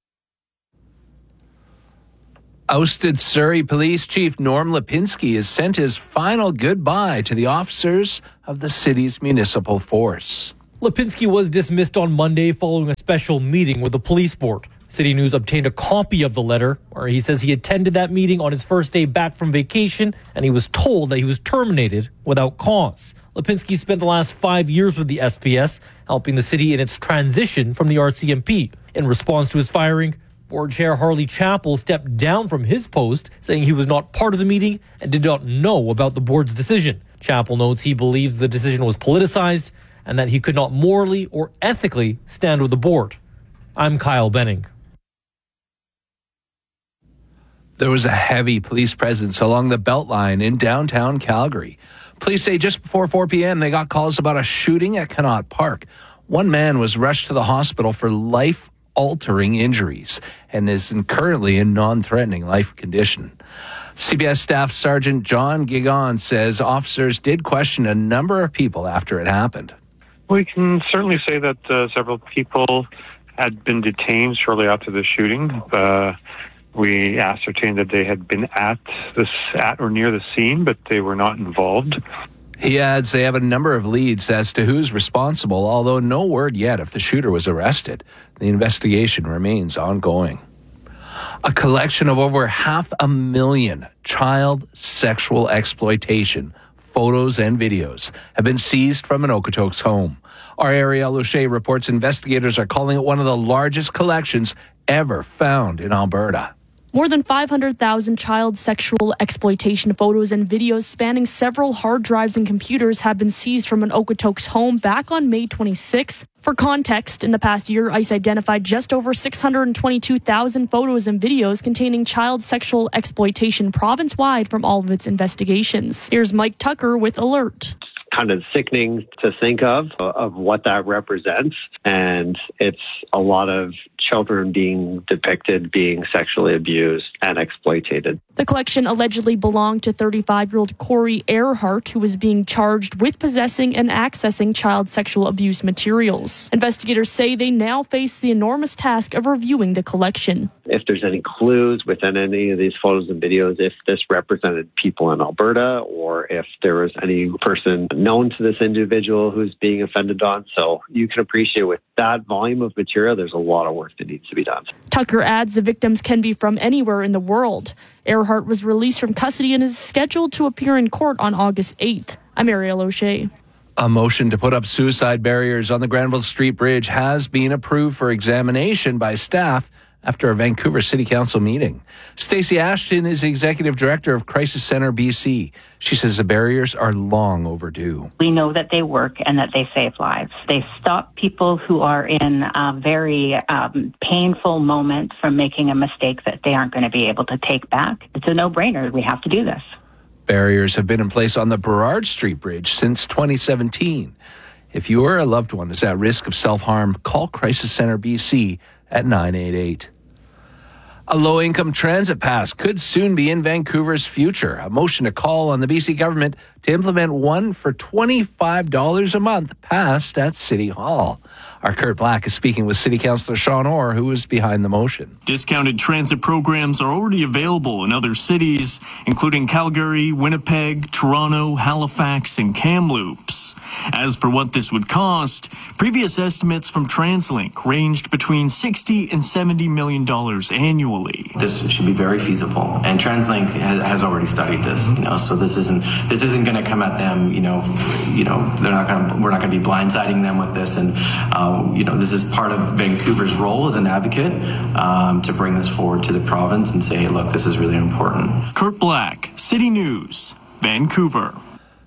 Ousted Surrey Police Chief Norm Lipinski has sent his final goodbye to the officers of the city's municipal force. Lipinski was dismissed on Monday following a special meeting with the police board. City News obtained a copy of the letter where he says he attended that meeting on his first day back from vacation and he was told that he was terminated without cause. Lipinski spent the last five years with the S P S, helping the city in its transition from the R C M P. In response to his firing, Board Chair Harley Chappell stepped down from his post, saying he was not part of the meeting and did not know about the board's decision. Chappell notes he believes the decision was politicized and that he could not morally or ethically stand with the board. I'm Kyle Benning. There was a heavy police presence along the Beltline in downtown Calgary. Police say just before four p.m. they got calls about a shooting at Connaught Park. One man was rushed to the hospital for life-altering injuries and is in currently in non-threatening life condition. C B S Staff Sergeant John Gigon says officers did question a number of people after it happened. We can certainly say that uh, several people had been detained shortly after the shooting. Uh, We ascertained that they had been at this at or near the scene, but they were not involved. He adds they have a number of leads as to who's responsible, although no word yet if the shooter was arrested. The investigation remains ongoing. A collection of over half a million child sexual exploitation photos and videos have been seized from an Okotoks home. Our Ariel O'Shea reports investigators are calling it one of the largest collections ever found in Alberta. More than five hundred thousand child sexual exploitation photos and videos spanning several hard drives and computers have been seized from an Okotoks home back on May twenty-sixth. For context, in the past year, ICE identified just over six hundred twenty-two thousand photos and videos containing child sexual exploitation province-wide from all of its investigations. Here's Mike Tucker with Alert. Kind of sickening to think of, of what that represents. And it's a lot of children being depicted, being sexually abused and exploited. The collection allegedly belonged to thirty-five-year-old Corey Earhart, who was being charged with possessing and accessing child sexual abuse materials. Investigators say they now face the enormous task of reviewing the collection. If there's any clues within any of these photos and videos, if this represented people in Alberta or if there was any person known to this individual who's being offended on. So you can appreciate with that volume of material, there's a lot of work that needs to be done. Tucker adds the victims can be from anywhere in the world. Earhart was released from custody and is scheduled to appear in court on August eighth. I'm Ariel O'Shea. A motion to put up suicide barriers on the Granville Street Bridge has been approved for examination by staff after a Vancouver City Council meeting. Stacey Ashton is the Executive Director of Crisis Centre B C. She says the barriers are long overdue. We know that they work and that they save lives. They stop people who are in a very um, painful moment from making a mistake that they aren't going to be able to take back. It's a no-brainer. We have to do this. Barriers have been in place on the Burrard Street Bridge since twenty seventeen. If you or a loved one is at risk of self-harm, call Crisis Centre B C at nine eight eight. A low-income transit pass could soon be in Vancouver's future. A motion to call on the B C government to implement one for twenty-five dollars a month passed at City Hall. Our Kurt Black is speaking with City Councillor Sean Orr, who is behind the motion. Discounted transit programs are already available in other cities, including Calgary, Winnipeg, Toronto, Halifax, and Kamloops. As for what this would cost, previous estimates from TransLink ranged between sixty and seventy million dollars annually. This should be very feasible, and TransLink has already studied this. You know, so this isn't this isn't going to come at them. You know, you know, they're not going. We're not going to be blindsiding them with this, and um, you know, this is part of Vancouver's role as an advocate um, to bring this forward to the province and say, look, this is really important. Kurt Black, City News, Vancouver.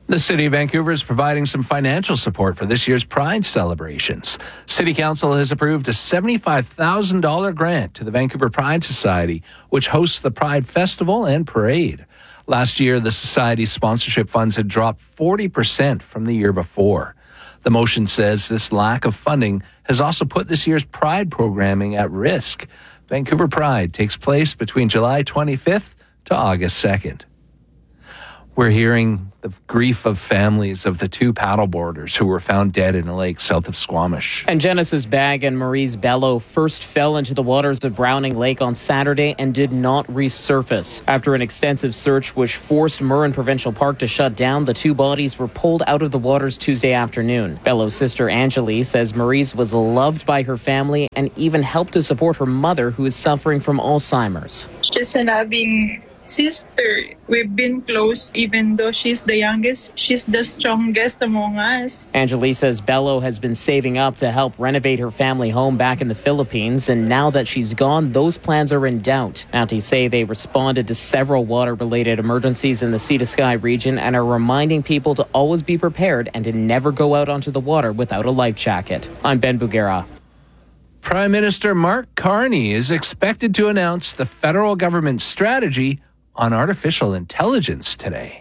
The City of Vancouver is providing some financial support for this year's Pride celebrations. City Council has approved a seventy-five thousand dollars grant to the Vancouver Pride Society, which hosts the Pride Festival and Parade. Last year, the Society's sponsorship funds had dropped forty percent from the year before. The motion says this lack of funding has also put this year's Pride programming at risk. Vancouver Pride takes place between July twenty-fifth to August second. We're hearing the grief of families of the two paddleboarders who were found dead in a lake south of Squamish. And Genesis Bagg and Maurice Bello first fell into the waters of Browning Lake on Saturday and did not resurface. After an extensive search which forced Murren Provincial Park to shut down, the two bodies were pulled out of the waters Tuesday afternoon. Bello's sister Anjali says Maurice was loved by her family and even helped to support her mother, who is suffering from Alzheimer's. She's a loving sister. We've been close, even though she's the youngest. She's the strongest among us. Anjali says Bello has been saving up to help renovate her family home back in the Philippines, and now that she's gone, those plans are in doubt. Mounties say they responded to several water-related emergencies in the Sea to Sky region and are reminding people to always be prepared and to never go out onto the water without a life jacket. I'm Ben Bugera. Prime Minister Mark Carney is expected to announce the federal government's strategy on artificial intelligence today.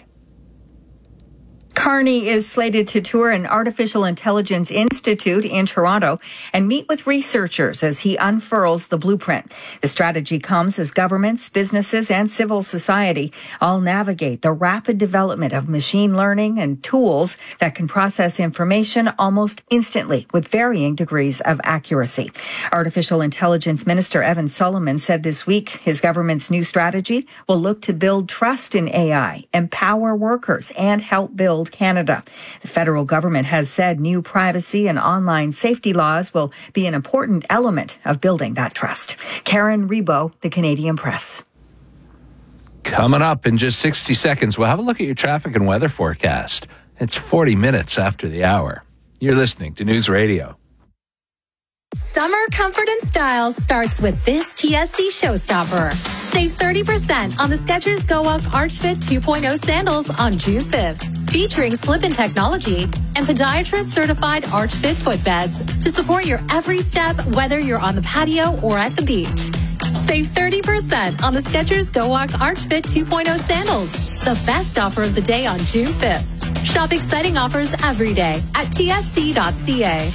Carney is slated to tour an artificial intelligence institute in Toronto and meet with researchers as he unfurls the blueprint. The strategy comes as governments, businesses, and civil society all navigate the rapid development of machine learning and tools that can process information almost instantly with varying degrees of accuracy. Artificial Intelligence Minister Evan Solomon said this week his government's new strategy will look to build trust in A I, empower workers, and help build Canada. The federal government has said new privacy and online safety laws will be an important element of building that trust. Karen Rebo, The Canadian Press. Coming up in just sixty seconds, we'll have a look at your traffic and weather forecast. It's forty minutes after the hour. You're listening to News Radio. Summer comfort and style starts with this T S C showstopper. Save thirty percent on the Skechers Go Up ArchFit two point oh sandals on June fifth. Featuring slip-in technology and podiatrist-certified ArchFit footbeds to support your every step, whether you're on the patio or at the beach. Save thirty percent on the Skechers Go Walk ArchFit two point oh sandals. The best offer of the day on June fifth. Shop exciting offers every day at T S C dot C A.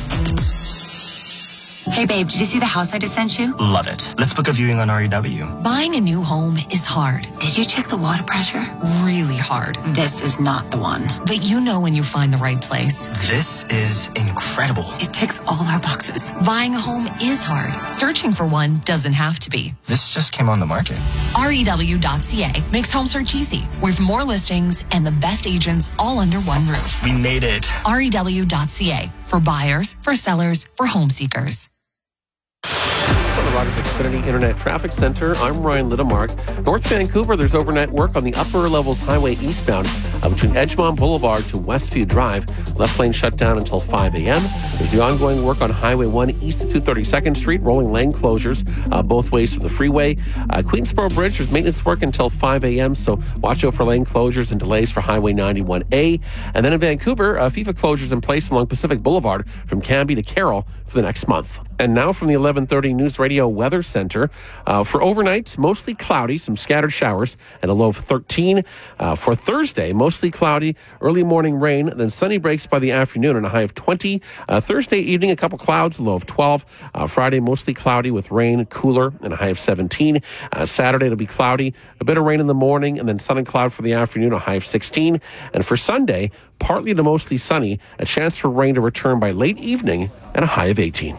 Hey babe, did you see the house I just sent you? Love it. Let's book a viewing on R E W. Buying a new home is hard. Did you check the water pressure? Really hard. This is not the one. But you know when you find the right place. This is incredible. It ticks all our boxes. Buying a home is hard. Searching for one doesn't have to be. This just came on the market. R E W dot C A makes home search easy, with more listings and the best agents all under one roof. We made it. R E W dot C A for buyers, for sellers, for home seekers. From the Rogers Xfinity Internet Traffic Center, I'm Ryan Littamark. North Vancouver, there's overnight work on the upper levels highway eastbound uh, between Edgemont Boulevard to Westview Drive. Left lane shut down until five a.m. There's the ongoing work on Highway one east of two hundred thirty-second Street, rolling lane closures uh, both ways for the freeway. Uh, Queensboro Bridge, there's maintenance work until five a.m., so watch out for lane closures and delays for Highway ninety-one A. And then in Vancouver, uh, FIFA closures in place along Pacific Boulevard from Cambie to Carroll for the next month. And now from the eleven thirty News Radio Weather Center. Uh, for overnight, mostly cloudy, some scattered showers, and a low of thirteen. Uh, for Thursday, mostly cloudy, early morning rain, then sunny breaks by the afternoon and a high of twenty. Uh, Thursday evening, a couple clouds, a low of twelve. Uh, Friday, mostly cloudy with rain, cooler, and a high of seventeen. Uh, Saturday, it'll be cloudy, a bit of rain in the morning, and then sun and cloud for the afternoon, a high of sixteen. And for Sunday, partly to mostly sunny, a chance for rain to return by late evening, and a high of eighteen.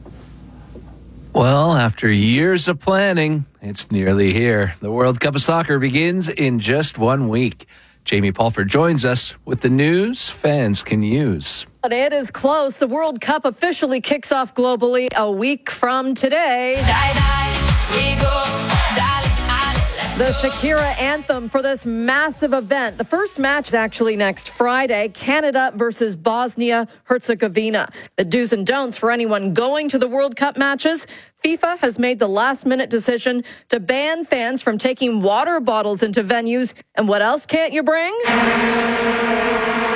Well, after years of planning, it's nearly here. The World Cup of Soccer begins in just one week. Jamie Pulford joins us with the news fans can use. It is close. The World Cup officially kicks off globally a week from today. Die, die, we go. The Shakira anthem for this massive event. The first match is actually next Friday, Canada versus Bosnia-Herzegovina. The do's and don'ts for anyone going to the World Cup matches. FIFA has made the last-minute decision to ban fans from taking water bottles into venues. And what else can't you bring?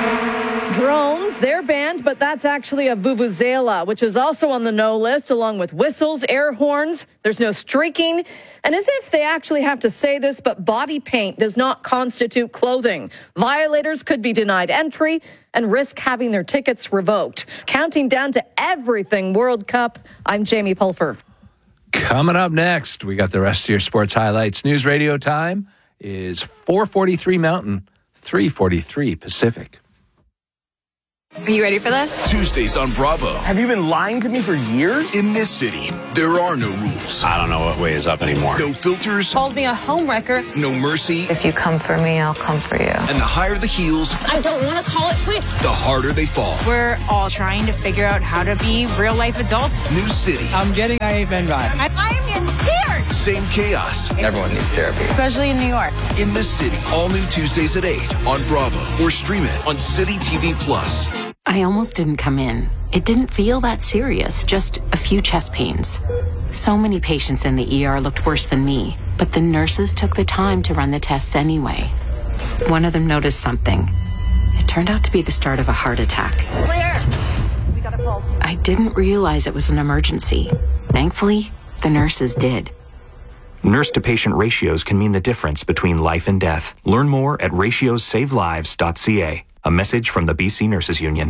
Drones, they're banned, but that's actually a vuvuzela, which is also on the no list, along with whistles, air horns. There's no streaking. And as if they actually have to say this, but body paint does not constitute clothing. Violators could be denied entry and risk having their tickets revoked. Counting down to everything World Cup, I'm Jamie Pulfer. Coming up next, we got the rest of your sports highlights. News radio time is four forty-three Mountain, three forty-three Pacific. Are you ready for this? Tuesdays on Bravo. Have you been lying to me for years? In this city, there are no rules. I don't know what way is up anymore. No filters. Called me a homewrecker. No mercy. If you come for me, I'll come for you. And the higher the heels, I don't want to call it quits. the harder they fall. We're all trying to figure out how to be real life adults. New city. I'm getting I ain't been vibe. I, I am in tears. Same chaos. Everyone needs therapy. Especially in New York. In this city, all new Tuesdays at eight on Bravo or stream it on City T V Plus. I almost didn't come in. It didn't feel that serious, just a few chest pains. So many patients in the E R looked worse than me, but the nurses took the time to run the tests anyway. One of them noticed something. It turned out to be the start of a heart attack. Clear. We got a pulse. I didn't realize it was an emergency. Thankfully, the nurses did. Nurse-to-patient ratios can mean the difference between life and death. Learn more at ratios save lives dot c a. A message from the B C Nurses Union.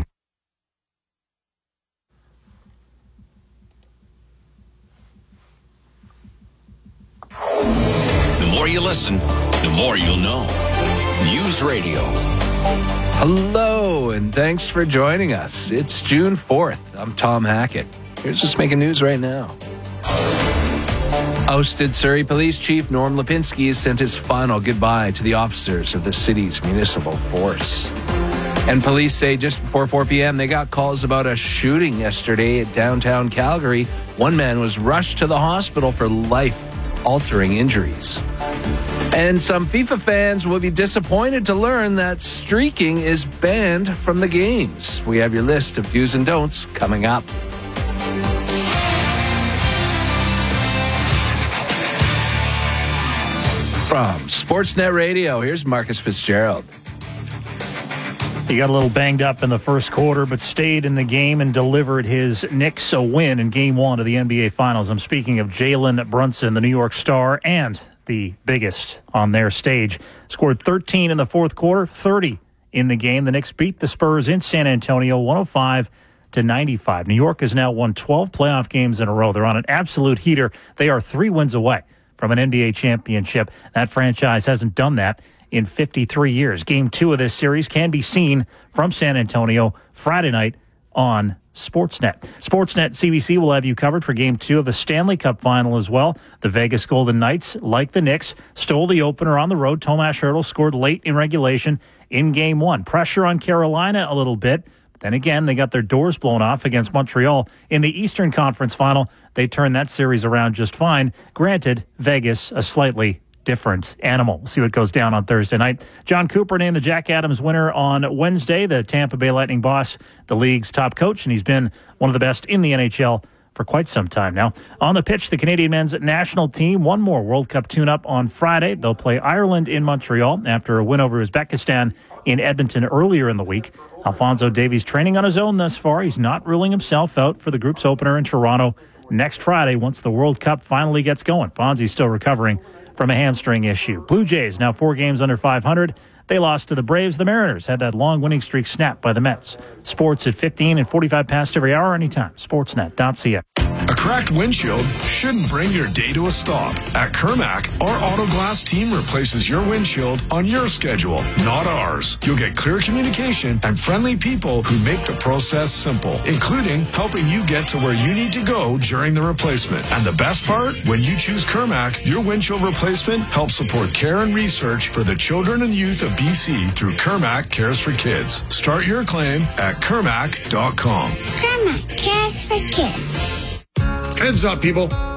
The more you listen, the more you'll know. News Radio. Hello, and thanks for joining us. It's June fourth. I'm Tom Hackett. Here's what's making news right now. Ousted Surrey Police Chief Norm Lipinski has sent his final goodbye to the officers of the city's municipal force. And police say just before four p.m. they got calls about a shooting yesterday at downtown Calgary. One man was rushed to the hospital for life-altering injuries. And some FIFA fans will be disappointed to learn that streaking is banned from the games. We have your list of do's and don'ts coming up. From Sportsnet Radio, here's Marcus Fitzgerald. He got a little banged up in the first quarter, but stayed in the game and delivered his Knicks a win in Game one of the N B A Finals. I'm speaking of Jalen Brunson, the New York Star, and the biggest on their stage. Scored thirteen in the fourth quarter, thirty in the game. The Knicks beat the Spurs in San Antonio, one oh five to ninety-five. New York has now won twelve playoff games in a row. They're on an absolute heater. They are three wins away from an N B A championship. That franchise hasn't done that in fifty-three years. Game two of this series can be seen from San Antonio Friday night on Sportsnet. Sportsnet C B C will have you covered for Game two of the Stanley Cup Final as well. The Vegas Golden Knights, like the Knicks, stole the opener on the road. Tomas Hertl scored late in regulation in Game one. Pressure on Carolina a little bit. But then again, they got their doors blown off against Montreal in the Eastern Conference Final. They turned that series around just fine. Granted, Vegas, a slightly different animal. We'll see what goes down on Thursday night. John Cooper named the Jack Adams winner on Wednesday. The Tampa Bay Lightning boss, the league's top coach, and he's been one of the best in the N H L for quite some time now. On the pitch, the Canadian men's national team, one more World Cup tune-up on Friday. They'll play Ireland in Montreal after a win over Uzbekistan in Edmonton earlier in the week. Alphonso Davies training on his own thus far. He's not ruling himself out for the group's opener in Toronto next Friday once the World Cup finally gets going. Fonzie's still recovering from a hamstring issue. Blue Jays now four games under five hundred. They lost to the Braves. The Mariners had that long winning streak snapped by the Mets. Sports at fifteen and forty-five past every hour anytime. Sportsnet dot c a. A cracked windshield shouldn't bring your day to a stop. At Kermac, our auto glass team replaces your windshield on your schedule, not ours. You'll get clear communication and friendly people who make the process simple, including helping you get to where you need to go during the replacement. And the best part, when you choose Kermac, your windshield replacement helps support care and research for the children and youth of B C through Kermac Cares for Kids. Start your claim at kermac dot com. Kermac Cares for Kids. Heads up, people.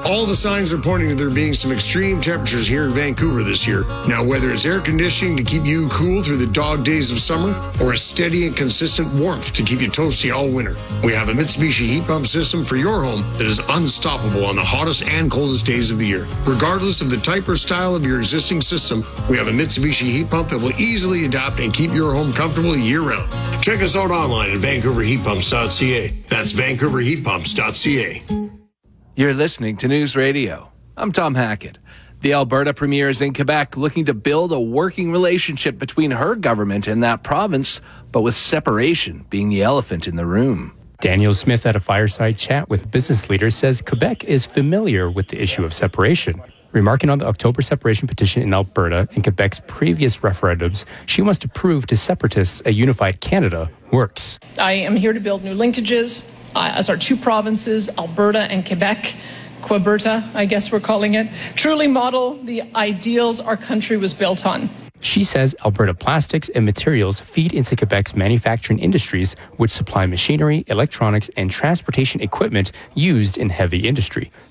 All the signs are pointing to there being some extreme temperatures here in Vancouver this year. Now, whether it's air conditioning to keep you cool through the dog days of summer or a steady and consistent warmth to keep you toasty all winter, we have a Mitsubishi heat pump system for your home that is unstoppable on the hottest and coldest days of the year. Regardless of the type or style of your existing system, we have a Mitsubishi heat pump that will easily adapt and keep your home comfortable year-round. Check us out online at vancouver heat pumps dot c a. That's vancouver heat pumps dot c a. You're listening to News Radio. I'm Tom Hackett. The Alberta Premier is in Quebec looking to build a working relationship between her government and that province, but with separation being the elephant in the room. Daniel Smith at a fireside chat with business leaders says Quebec is familiar with the issue of separation. Remarking on the October separation petition in Alberta and Quebec's previous referendums, she wants to prove to separatists a unified Canada works. I am here to build new linkages uh, as our two provinces, Alberta and Quebec, Queberta, I guess we're calling it, truly model the ideals our country was built on. She says Alberta plastics and materials feed into Quebec's manufacturing industries, which supply machinery, electronics, and transportation equipment used in heavy industry.